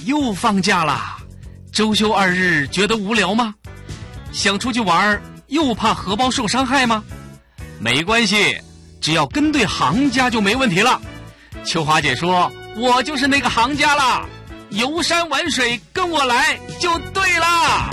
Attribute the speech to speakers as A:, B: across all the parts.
A: 又放假啦！周休2日觉得无聊吗？想出去玩又怕荷包受伤害吗？没关系，只要跟对行家就没问题了。秋华姐说，我就是那个行家啦，游山玩水跟我来就对啦。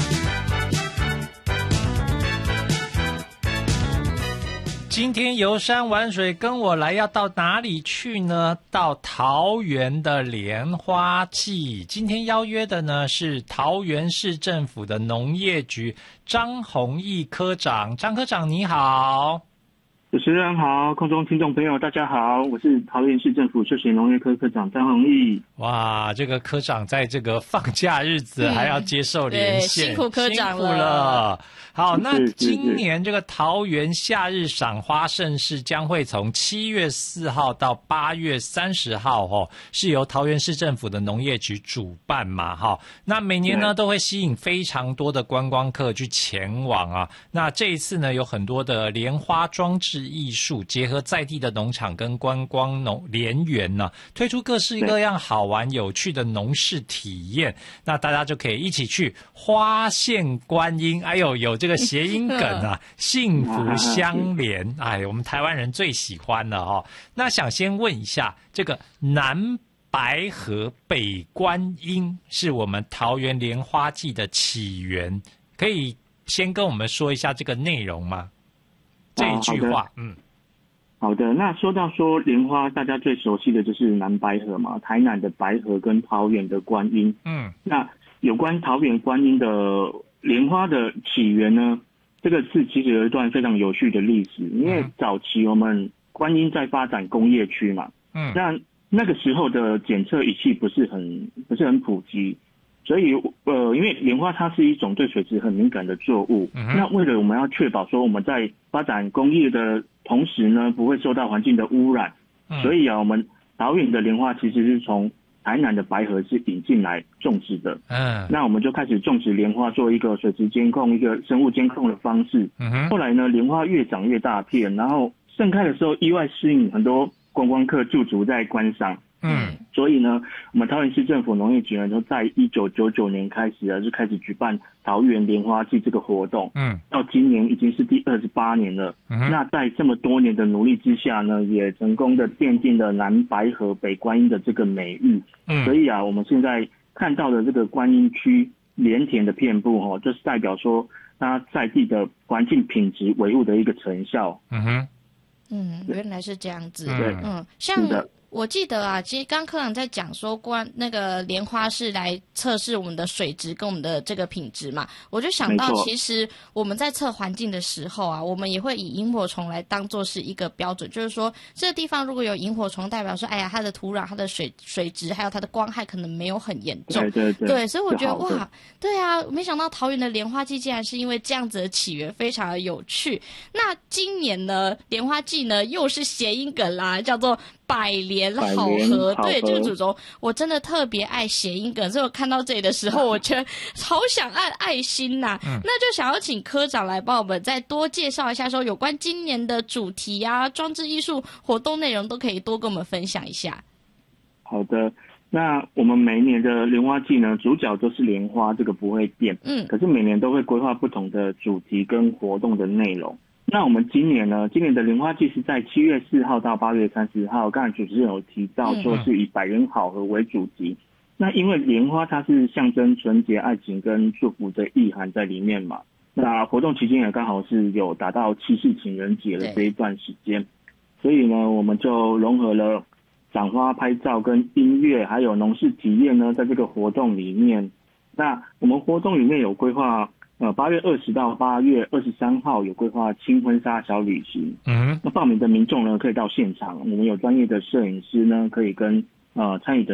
B: 今天游山玩水跟我来，要到哪里去呢？到桃园的莲花季。今天邀约的呢是桃园市政府的农业局张宏毅科长。张科长你好。
C: 主持人好，空中听众朋友大家好，我是桃园市政府休闲农业科科长张宏毅。
B: 哇，这个科长在这个放假日子还要接受连线，
D: 辛苦科长了。
B: 辛苦了。好，那今年这个桃园夏日赏花盛事将会从7月4号到8月30号是由桃园市政府的农业局主办嘛那每年呢都会吸引非常多的观光客去前往啊。那这一次呢有很多的莲花装置艺术，结合在地的农场跟观光莲园呢，推出各式各样好玩有趣的农事体验。那大家就可以一起去花县观音，有这个谐音梗啊，幸福相连，我们台湾人最喜欢了那想先问一下，这个南白河北观音是我们桃园莲花季的起源，可以先跟我们说一下这个内容吗？这一句话，
C: 好的。那说莲花，大家最熟悉的就是南白河嘛，台南的白河跟桃园的观音。那有关桃园观音的莲花的起源呢，这个是其实有一段非常有趣的历史。因为早期我们观音在发展工业区嘛，那个时候的检测仪器不是很普及，所以因为莲花它是一种对水质很敏感的作物，那为了我们要确保说我们在发展工业的同时呢，不会受到环境的污染，所以我们桃园的莲花其实是从台南的白河是引进来种植的。那我们就开始种植莲花，做一个水质监控、一个生物监控的方式。后来呢，莲花越长越大片，然后盛开的时候意外吸引很多观光客驻足在观赏。所以呢，我们桃园市政府农业局呢，就在1999年开始就开始举办桃园莲花季这个活动。到今年已经是第28年了。那在这么多年的努力之下呢，也成功的奠定了南白河北观音的这个美誉。所以我们现在看到的这个观音区莲田的遍布就是代表说它在地的环境品质维护的一个成效。
D: 原来是这样子。像我记得啊，其实刚科长在讲说那个莲花是来测试我们的水质跟我们的这个品质嘛，我就想到其实我们在测环境的时候啊，我们也会以萤火虫来当作是一个标准，就是说这个地方如果有萤火虫，代表说它的土壤、它的水质还有它的光害可能没有很严重。对，所以我觉得哇，对啊，没想到桃园的莲花季竟然是因为这样子的起源，非常的有趣。那今年呢，莲花季呢又是谐音梗啦，叫做百莲好合。对，这个主轴我真的特别爱谐音梗，所以我看到这里的时候，我觉得好想按爱心呐。那就想要请科长来帮我们再多介绍一下，说有关今年的主题啊、装置艺术活动内容，都可以多跟我们分享一下。
C: 好的。那我们每一年的莲花季呢，主角都是莲花，这个不会变。可是每年都会规划不同的主题跟活动的内容。那我们今年的莲花季是在7月4号到8月30号，刚才主持人有提到说是以百年好合为主题。那因为莲花它是象征纯洁、爱情跟祝福的意涵在里面嘛，那活动期间也刚好是有达到7夕情人节的这一段时间，所以呢，我们就融合了赏花、拍照跟音乐还有农事体验呢，在这个活动里面。那我们活动里面有规划8月20到8月23号有规划轻婚纱小旅行。那报名的民众呢，可以到现场，我们有专业的摄影师呢，可以跟参与的